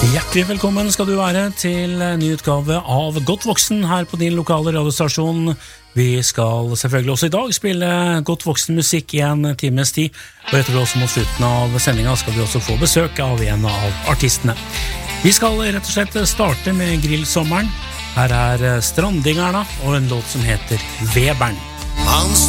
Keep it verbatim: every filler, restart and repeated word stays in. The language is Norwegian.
Hjertelig velkommen skal du være til en ny utgave av Godt Voksen her på din lokale radiostasjon. Vi skal selvfølgelig også i dag spille Godt Voksen musikk i en times tid, og etter også mot slutten av sendingen skal vi også få besøk av en av artistene. Vi skal rett og slett starte med grillsommeren. Her er Strandingarna og en låt som heter Webern.